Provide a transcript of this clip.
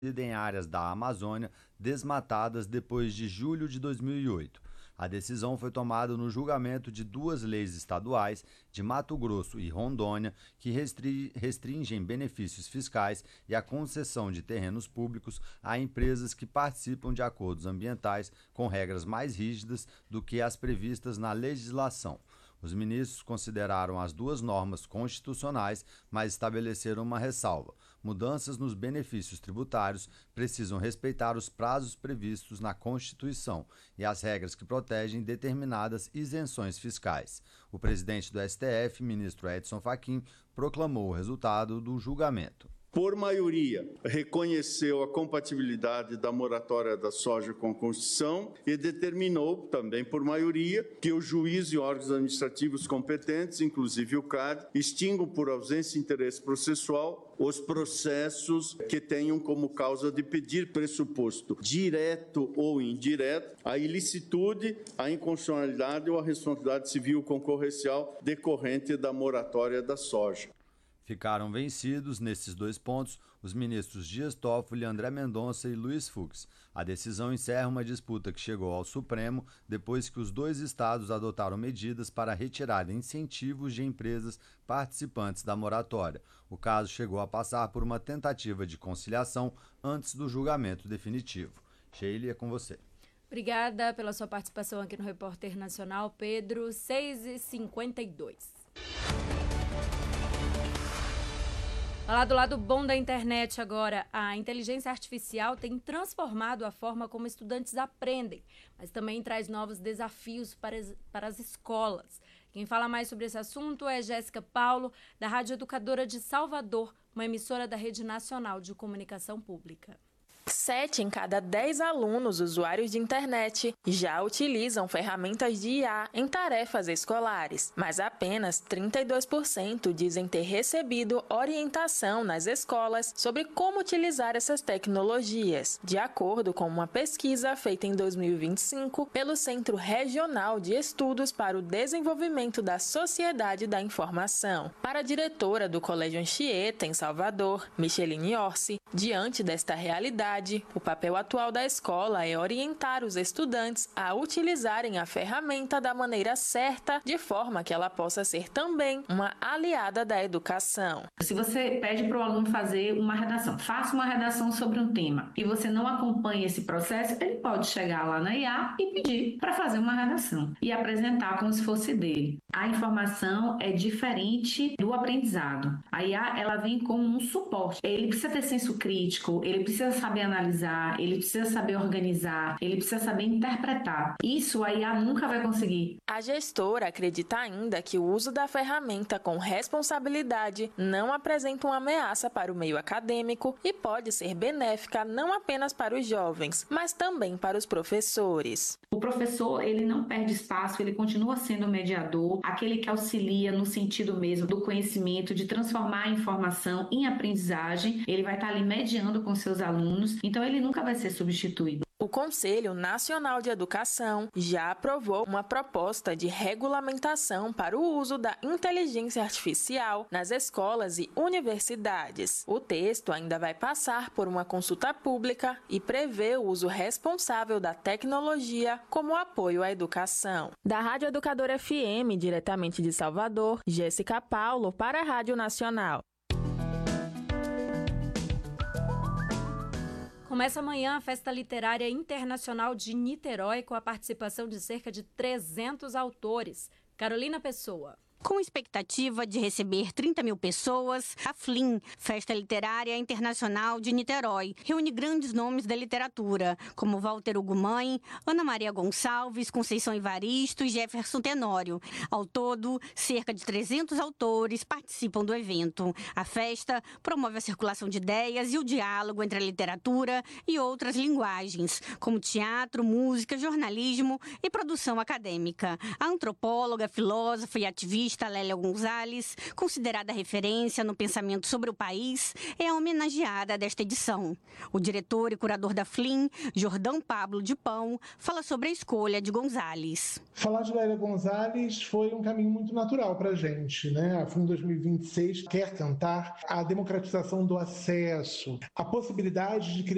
em áreas da Amazônia desmatadas depois de julho de 2008. A decisão foi tomada no julgamento de duas leis estaduais de Mato Grosso e Rondônia que restringem benefícios fiscais e a concessão de terrenos públicos a empresas que participam de acordos ambientais com regras mais rígidas do que as previstas na legislação. Os ministros consideraram as duas normas constitucionais, mas estabeleceram uma ressalva. Mudanças nos benefícios tributários precisam respeitar os prazos previstos na Constituição e as regras que protegem determinadas isenções fiscais. O presidente do STF, ministro Edson Fachin, proclamou o resultado do julgamento. Por maioria, reconheceu a compatibilidade da moratória da soja com a Constituição e determinou, também por maioria, que o juiz e órgãos administrativos competentes, inclusive o CAD, extingam por ausência de interesse processual os processos que tenham como causa de pedir pressuposto, direto ou indireto, a ilicitude, a inconstitucionalidade ou a responsabilidade civil concorrencial decorrente da moratória da soja. Ficaram vencidos, nesses dois pontos, os ministros Dias Toffoli, André Mendonça e Luiz Fux. A decisão encerra uma disputa que chegou ao Supremo depois que os dois estados adotaram medidas para retirar incentivos de empresas participantes da moratória. O caso chegou a passar por uma tentativa de conciliação antes do julgamento definitivo. Sheila, é com você. Obrigada pela sua participação aqui no Repórter Nacional, Pedro. 6h52. Falar do lado bom da internet agora. A inteligência artificial tem transformado a forma como estudantes aprendem, mas também traz novos desafios para as escolas. Quem fala mais sobre esse assunto é Jéssica Paulo, da Rádio Educadora de Salvador, uma emissora da Rede Nacional de Comunicação Pública. 7 em cada 10 alunos usuários de internet já utilizam ferramentas de IA em tarefas escolares, mas apenas 32% dizem ter recebido orientação nas escolas sobre como utilizar essas tecnologias, de acordo com uma pesquisa feita em 2025 pelo Centro Regional de Estudos para o Desenvolvimento da Sociedade da Informação. Para a diretora do Colégio Anchieta, em Salvador, Micheline Orsi, diante desta realidade, o papel atual da escola é orientar os estudantes a utilizarem a ferramenta da maneira certa, de forma que ela possa ser também uma aliada da educação. Se você pede para o aluno fazer uma redação, faça uma redação sobre um tema, e você não acompanha esse processo, ele pode chegar lá na IA e pedir para fazer uma redação e apresentar como se fosse dele. A informação é diferente do aprendizado. A IA, ela vem como um suporte. Ele precisa ter senso crítico, ele precisa saber analisar, ele precisa saber organizar, ele precisa saber interpretar. Isso a IA nunca vai conseguir. A gestora acredita ainda que o uso da ferramenta com responsabilidade não apresenta uma ameaça para o meio acadêmico e pode ser benéfica não apenas para os jovens, mas também para os professores. O professor, ele não perde espaço, ele continua sendo o mediador, aquele que auxilia no sentido mesmo do conhecimento, de transformar a informação em aprendizagem. Ele vai estar ali mediando com seus alunos, então ele nunca vai ser substituído. O Conselho Nacional de Educação já aprovou uma proposta de regulamentação para o uso da inteligência artificial nas escolas e universidades. O texto ainda vai passar por uma consulta pública e prevê o uso responsável da tecnologia como apoio à educação. Da Rádio Educadora FM, diretamente de Salvador, Jéssica Paulo para a Rádio Nacional. Começa amanhã a Festa Literária Internacional de Niterói com a participação de cerca de 300 autores. Carolina Pessoa. Com expectativa de receber 30 mil pessoas, a FLIM, Festa Literária Internacional de Niterói, reúne grandes nomes da literatura, como Walter Ugumãe, Ana Maria Gonçalves, Conceição Evaristo e Jefferson Tenório. Ao todo, cerca de 300 autores participam do evento. A festa promove a circulação de ideias e o diálogo entre a literatura e outras linguagens, como teatro, música, jornalismo e produção acadêmica. A antropóloga, filósofa e ativista Lélia Gonzalez, considerada referência no pensamento sobre o país, é a homenageada desta edição. O diretor e curador da FLIM, Jordão Pablo de Pão, fala sobre a escolha de Gonzalez. Falar de Lélia Gonzalez foi um caminho muito natural para a gente, né? A FLIM 2026 quer tentar a democratização do acesso, a possibilidade de criar